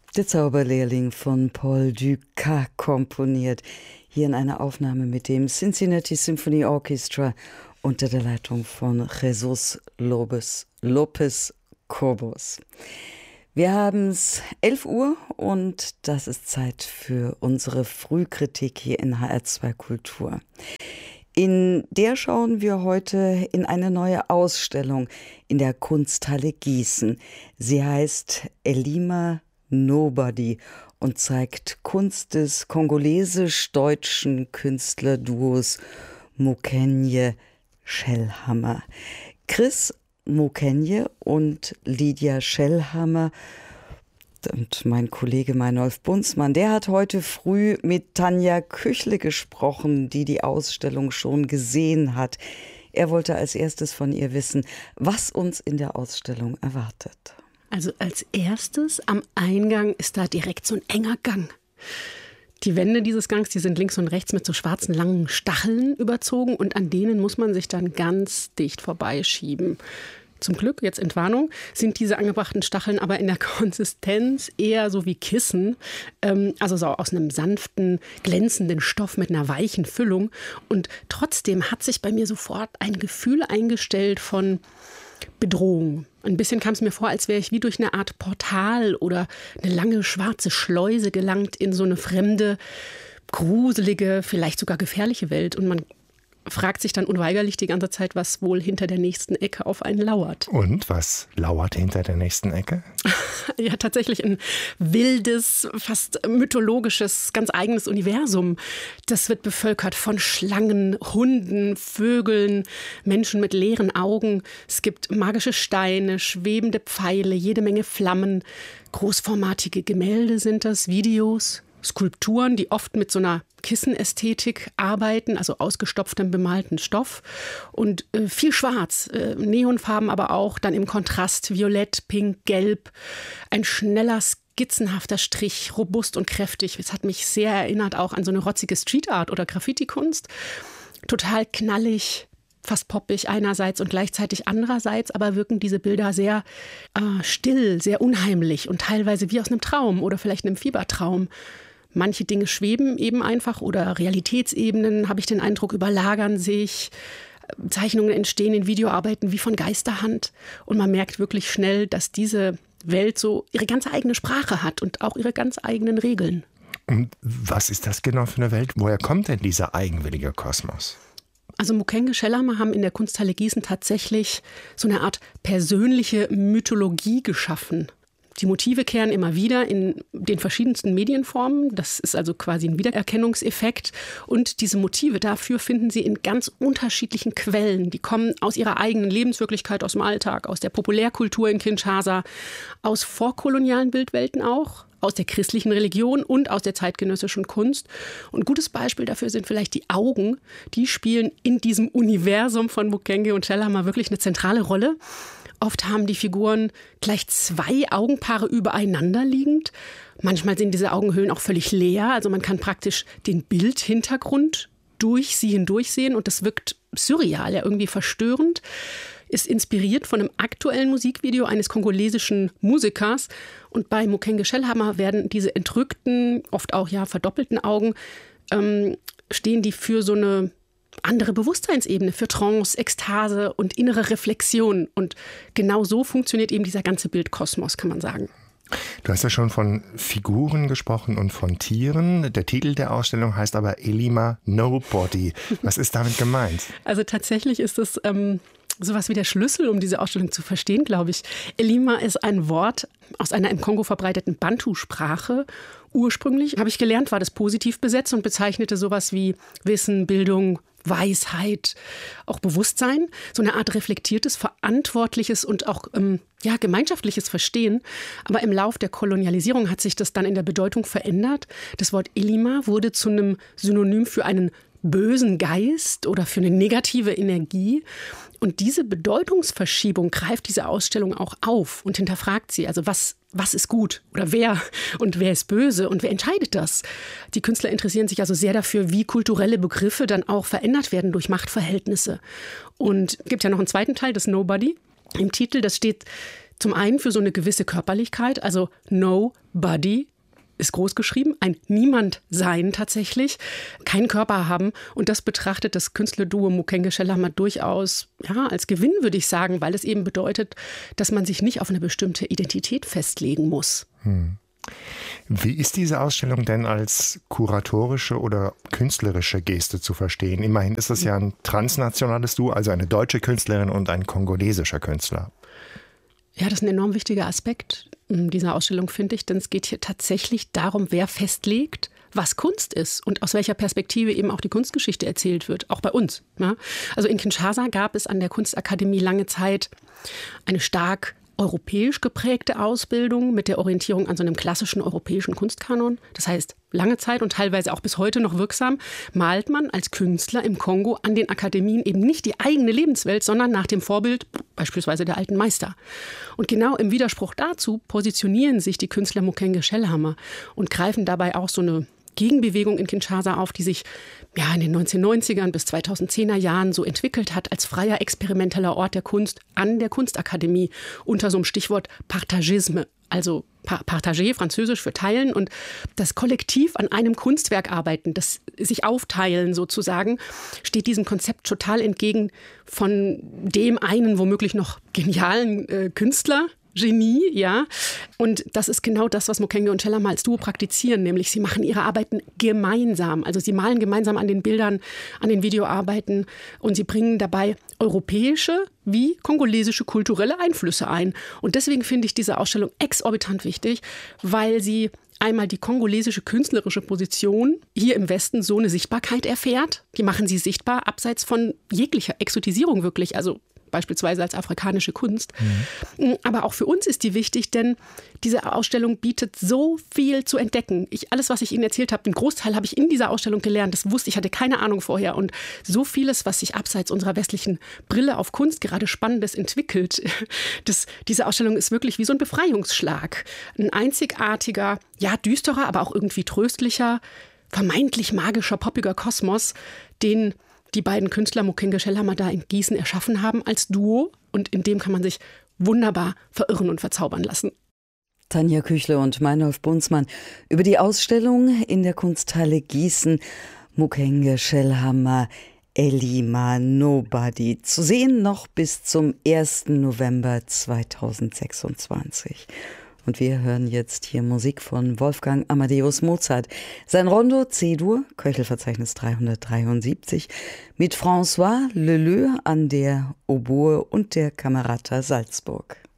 Der Zauberlehrling von Paul Dukas komponiert, hier in einer Aufnahme mit dem Cincinnati Symphony Orchestra unter der Leitung von Jesus Lopez Cobos. Wir haben es 11 Uhr und das ist Zeit für unsere Frühkritik hier in HR2 Kultur. In der schauen wir heute in eine neue Ausstellung in der Kunsthalle Gießen. Sie heißt Elima Nobody und zeigt Kunst des kongolesisch-deutschen Künstlerduos Mukenye Shellhammer. Chris Mukenye und Lydia Shellhammer und mein Kollege Meinolf Bunzmann, der hat heute früh mit Tanja Küchle gesprochen, die die Ausstellung schon gesehen hat. Er wollte als erstes von ihr wissen, was uns in der Ausstellung erwartet. Also als erstes am Eingang ist da direkt so ein enger Gang. Die Wände dieses Gangs, die sind links und rechts mit so schwarzen langen Stacheln überzogen und an denen muss man sich dann ganz dicht vorbeischieben. Zum Glück, jetzt Entwarnung, sind diese angebrachten Stacheln aber in der Konsistenz eher so wie Kissen, also so aus einem sanften, glänzenden Stoff mit einer weichen Füllung. Und trotzdem hat sich bei mir sofort ein Gefühl eingestellt von Bedrohung. Ein bisschen kam es mir vor, als wäre ich wie durch eine Art Portal oder eine lange schwarze Schleuse gelangt in so eine fremde, gruselige, vielleicht sogar gefährliche Welt. Und man fragt sich dann unweigerlich die ganze Zeit, was wohl hinter der nächsten Ecke auf einen lauert. Und was lauert hinter der nächsten Ecke? Ja, tatsächlich ein wildes, fast mythologisches, ganz eigenes Universum. Das wird bevölkert von Schlangen, Hunden, Vögeln, Menschen mit leeren Augen. Es gibt magische Steine, schwebende Pfeile, jede Menge Flammen. Großformatige Gemälde sind das, Videos, Skulpturen, die oft mit so einer Kissenästhetik arbeiten, also ausgestopftem, bemalten Stoff und viel Schwarz, Neonfarben aber auch, dann im Kontrast Violett, Pink, Gelb, ein schneller, skizzenhafter Strich, robust und kräftig. Es hat mich sehr erinnert auch an so eine rotzige Street Art oder Graffiti-Kunst. Total knallig, fast poppig einerseits und gleichzeitig andererseits, aber wirken diese Bilder sehr still, sehr unheimlich und teilweise wie aus einem Traum oder vielleicht einem Fiebertraum. Manche Dinge schweben eben einfach oder Realitätsebenen, habe ich den Eindruck, überlagern sich. Zeichnungen entstehen in Videoarbeiten wie von Geisterhand. Und man merkt wirklich schnell, dass diese Welt so ihre ganz eigene Sprache hat und auch ihre ganz eigenen Regeln. Und was ist das genau für eine Welt? Woher kommt denn dieser eigenwillige Kosmos? Also Mukenye Shellhammer haben in der Kunsthalle Gießen tatsächlich so eine Art persönliche Mythologie geschaffen. Die Motive kehren immer wieder in den verschiedensten Medienformen. Das ist also quasi ein Wiedererkennungseffekt. Und diese Motive dafür finden Sie in ganz unterschiedlichen Quellen. Die kommen aus ihrer eigenen Lebenswirklichkeit, aus dem Alltag, aus der Populärkultur in Kinshasa, aus vorkolonialen Bildwelten auch, aus der christlichen Religion und aus der zeitgenössischen Kunst. Und ein gutes Beispiel dafür sind vielleicht die Augen. Die spielen in diesem Universum von Mukenye und Shellhammer wirklich eine zentrale Rolle. Oft haben die Figuren gleich 2 Augenpaare übereinander liegend. Manchmal sind diese Augenhöhlen auch völlig leer. Also man kann praktisch den Bildhintergrund durch sie hindurch sehen. Und das wirkt surreal, ja irgendwie verstörend. Ist inspiriert von einem aktuellen Musikvideo eines kongolesischen Musikers. Und bei Mukenye Shellhammer werden diese entrückten, oft auch ja verdoppelten Augen, stehen die für so eine andere Bewusstseinsebene, für Trance, Ekstase und innere Reflexion. Und genau so funktioniert eben dieser ganze Bildkosmos, kann man sagen. Du hast ja schon von Figuren gesprochen und von Tieren. Der Titel der Ausstellung heißt aber Elima Nobody. Was ist damit gemeint? Also tatsächlich ist es sowas wie der Schlüssel, um diese Ausstellung zu verstehen, glaube ich. Elima ist ein Wort aus einer im Kongo verbreiteten Bantu-Sprache. Ursprünglich, habe ich gelernt, war das positiv besetzt und bezeichnete sowas wie Wissen, Bildung, Weisheit, auch Bewusstsein, so eine Art reflektiertes, verantwortliches und auch gemeinschaftliches Verstehen. Aber im Lauf der Kolonialisierung hat sich das dann in der Bedeutung verändert. Das Wort Elima wurde zu einem Synonym für einen bösen Geist oder für eine negative Energie. Und diese Bedeutungsverschiebung greift diese Ausstellung auch auf und hinterfragt sie. Also was ist gut oder wer und wer ist böse und wer entscheidet das? Die Künstler interessieren sich also sehr dafür, wie kulturelle Begriffe dann auch verändert werden durch Machtverhältnisse. Und es gibt ja noch einen zweiten Teil, das Nobody im Titel. Das steht Zum einen für so eine gewisse Körperlichkeit, also Nobody ist groß geschrieben, ein Niemand-Sein tatsächlich, keinen Körper haben. Und das betrachtet das Künstlerduo Mokenge Shelhammer durchaus als Gewinn, würde ich sagen, weil es eben bedeutet, dass man sich nicht auf eine bestimmte Identität festlegen muss. Wie ist diese Ausstellung denn als kuratorische oder künstlerische Geste zu verstehen? Immerhin ist es ja ein transnationales Duo, also eine deutsche Künstlerin und ein kongolesischer Künstler. Ja, das ist ein enorm wichtiger Aspekt dieser Ausstellung, finde ich, denn es geht hier tatsächlich darum, wer festlegt, was Kunst ist und aus welcher Perspektive eben auch die Kunstgeschichte erzählt wird, auch bei uns. Ja? Also in Kinshasa gab es an der Kunstakademie lange Zeit eine stark europäisch geprägte Ausbildung mit der Orientierung an so einem klassischen europäischen Kunstkanon. Das heißt, lange Zeit und teilweise auch bis heute noch wirksam, malt man als Künstler im Kongo an den Akademien eben nicht die eigene Lebenswelt, sondern nach dem Vorbild beispielsweise der alten Meister. Und genau im Widerspruch dazu positionieren sich die Künstler Mokenge Shelhammer und greifen dabei auch so eine Gegenbewegung in Kinshasa auf, die sich in den 1990ern bis 2010er Jahren so entwickelt hat als freier experimenteller Ort der Kunst an der Kunstakademie unter so einem Stichwort Partagisme, also partager, französisch für teilen und das kollektiv an einem Kunstwerk arbeiten, das sich aufteilen sozusagen, steht diesem Konzept total entgegen von dem einen womöglich noch genialen Künstler, Genie, ja. Und das ist genau das, was Mokenge und Shelhammer als Duo praktizieren, nämlich sie machen ihre Arbeiten gemeinsam. Also sie malen gemeinsam an den Bildern, an den Videoarbeiten und sie bringen dabei europäische wie kongolesische kulturelle Einflüsse ein. Und deswegen finde ich diese Ausstellung exorbitant wichtig, weil sie einmal die kongolesische künstlerische Position hier im Westen so eine Sichtbarkeit erfährt. Die machen sie sichtbar, abseits von jeglicher Exotisierung wirklich, also beispielsweise als afrikanische Kunst. Aber auch für uns ist die wichtig, denn diese Ausstellung bietet so viel zu entdecken. Alles, was ich Ihnen erzählt habe, den Großteil habe ich in dieser Ausstellung gelernt. Das wusste ich, hatte keine Ahnung vorher. Und so vieles, was sich abseits unserer westlichen Brille auf Kunst gerade Spannendes entwickelt. Diese Ausstellung ist wirklich wie so ein Befreiungsschlag. Ein einzigartiger, düsterer, aber auch irgendwie tröstlicher, vermeintlich magischer, poppiger Kosmos, den die beiden Künstler Mokenge Shelhammer da in Gießen erschaffen haben als Duo. Und in dem kann man sich wunderbar verirren und verzaubern lassen. Tanja Küchle und Meinolf Bunzmann über die Ausstellung in der Kunsthalle Gießen Mokenge Shelhammer Elima Nobody. Zu sehen noch bis zum 1. November 2026. Und wir hören jetzt hier Musik von Wolfgang Amadeus Mozart. Sein Rondo C-Dur, Köchelverzeichnis 373, mit François Leleu an der Oboe und der Camerata Salzburg.